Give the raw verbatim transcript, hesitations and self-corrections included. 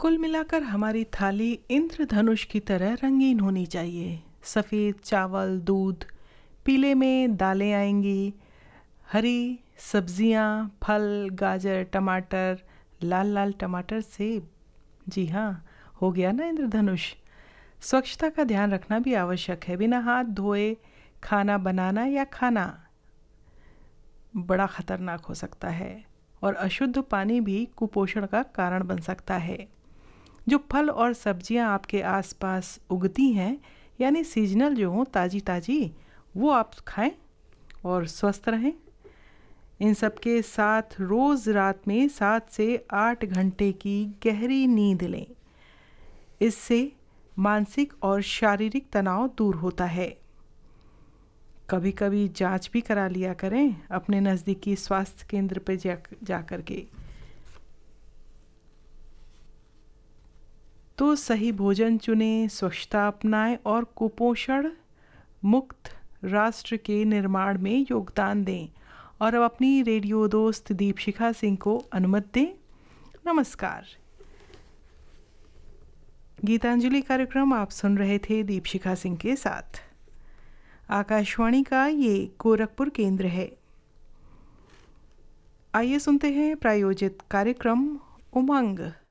कुल मिलाकर हमारी थाली इंद्रधनुष की तरह रंगीन होनी चाहिए। सफ़ेद चावल, दूध, पीले में दालें आएंगी, हरी सब्जियां, फल, गाजर, टमाटर, लाल लाल टमाटर, सेब। जी हाँ, हो गया ना इंद्रधनुष। स्वच्छता का ध्यान रखना भी आवश्यक है। बिना हाथ धोए खाना बनाना या खाना बड़ा खतरनाक हो सकता है और अशुद्ध पानी भी कुपोषण का कारण बन सकता है। जो फल और सब्जियां आपके आसपास उगती हैं, यानी सीजनल जो हों, ताज़ी ताज़ी, वो आप खाएं और स्वस्थ रहें। इन सब के साथ रोज़ रात में सात से आठ घंटे की गहरी नींद लें। इससे मानसिक और शारीरिक तनाव दूर होता है। कभी कभी जांच भी करा लिया करें अपने नज़दीकी स्वास्थ्य केंद्र पर जा जा कर के। तो सही भोजन चुनें, स्वच्छता अपनाएं और कुपोषण मुक्त राष्ट्र के निर्माण में योगदान दें। और अब अपनी रेडियो दोस्त दीपशिखा सिंह को अनुमति दें। नमस्कार। गीतांजलि कार्यक्रम आप सुन रहे थे दीपशिखा सिंह के साथ। आकाशवाणी का ये गोरखपुर केंद्र है। आइए सुनते हैं प्रायोजित कार्यक्रम उमंग।